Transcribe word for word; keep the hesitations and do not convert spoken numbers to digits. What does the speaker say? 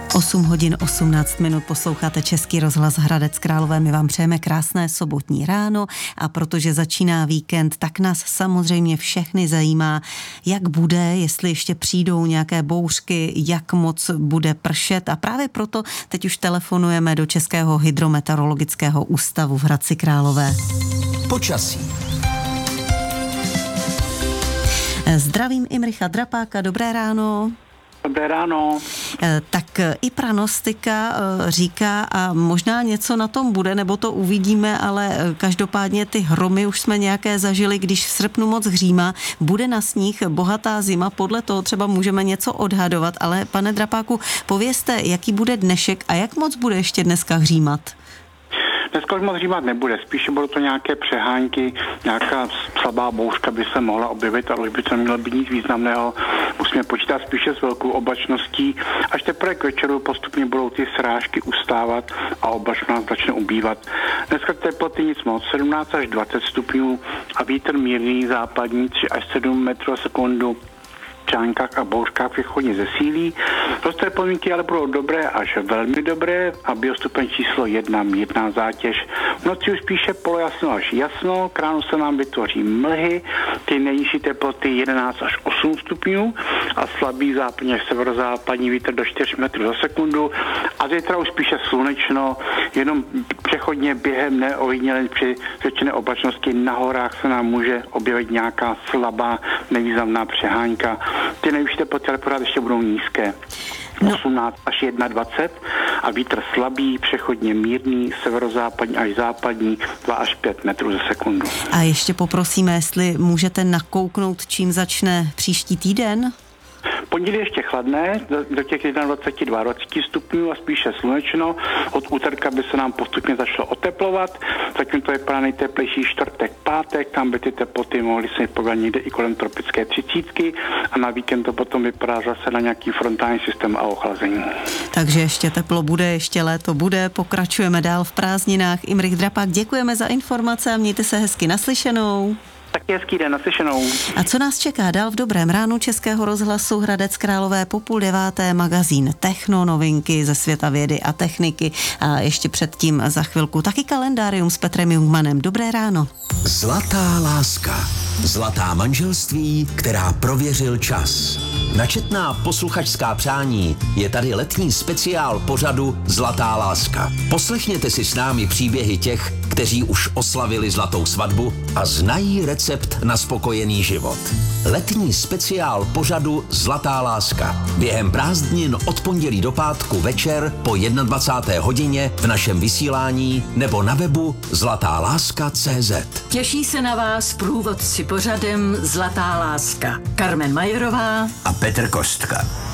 osm hodin osmnáct minut posloucháte Český rozhlas Hradec Králové. My vám přejeme krásné sobotní ráno a protože začíná víkend, tak nás samozřejmě všechny zajímá, jak bude, jestli ještě přijdou nějaké bouřky, jak moc bude pršet a právě proto teď už telefonujeme do Českého hydrometeorologického ústavu v Hradci Králové. Počasí. Zdravím Imricha Drapáka, dobré ráno. Dobré ráno. Tak i pranostika říká a možná něco na tom bude, nebo to uvidíme, ale každopádně ty hromy už jsme nějaké zažili, když v srpnu moc hřímá, bude na sníh bohatá zima, podle toho třeba můžeme něco odhadovat, ale pane Drapáku, povězte, jaký bude dnešek a jak moc bude ještě dneska hřímat? Dneska už moc hřímat nebude, spíše budou to nějaké přehánky, nějaká slabá bouřka by se mohla objevit, ale už by to nemělo být nic významného. Musíme počítat spíše s velkou oblačností. Až teprve k večeru postupně budou ty srážky ustávat a oblačnost začne ubývat. Dneska teploty nic moc, sedmnáct až dvacet stupňů a vítr mírný západní tři až sedm metrů za sekundu. Čánkách a bouřkách přechodně zesílí. Prosté podmínky ale budou dobré až velmi dobré a biostupeň číslo jedna, mírná zátěž. V noci už spíše polojasno až jasno, k ránu se nám vytvoří mlhy, ty nejnižší teploty jedenáct až osm stupňů a slabý západní až severozápadní vítr do čtyři metrů za sekundu a zítra už spíše slunečno, jenom přechodně během neojedinělé při zvětšené oblačnosti na horách se nám může objevit nějaká slabá nevýznamná přehánka. Ty nejvyšší teploty ale pořád ještě budou nízké. No. osmnáct až dvacet jedna a vítr slabý, přechodně mírný, severozápadní až západní, dva až pět metrů za sekundu. A ještě poprosíme, jestli můžete nakouknout, čím začne příští týden? Pondělí ještě chladné, do, do těch dvacet jedna dvacet dva stupňů a spíše slunečno. Od úterka by se nám postupně začalo oteplovat. Zatím to vypadá nejteplejší čtvrtek, pátek, tam by ty teploty mohly se vypadat někde i kolem tropické třicítky a na víkend to potom vypadá zase na nějaký frontální systém a ochlazení. Takže ještě teplo bude, ještě léto bude, pokračujeme dál v prázdninách. Imrich Drapák, děkujeme za informace a mějte se hezky, naslyšenou. Taky hezký den, naslyšenou. A co nás čeká dál v dobrém ránu Českého rozhlasu Hradec Králové po půl deváté, magazín Techno, novinky ze světa vědy a techniky a ještě předtím za chvilku taky kalendárium s Petrem Jungmanem. Dobré ráno. Zlatá láska. Zlatá manželství, která prověřil čas. Na četná posluchačská přání je tady letní speciál pořadu Zlatá láska. Poslechněte si s námi příběhy těch, kteří už oslavili zlatou svatbu a znají recept na spokojený život. Letní speciál pořadu Zlatá láska. Během prázdnin od pondělí do pátku večer po dvacáté jedné hodině v našem vysílání nebo na webu zlatá láska tečka cé zet. Těší se na vás průvodci pořadem Zlatá láska. Carmen Majerová a Petr Kostka.